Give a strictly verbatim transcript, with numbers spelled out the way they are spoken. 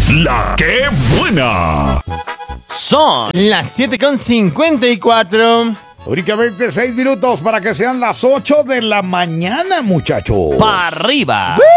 La que buena. Son las siete con cincuenta y cuatro. Únicamente seis minutos para que sean las ocho de la mañana, muchachos. ¡Pa' arriba!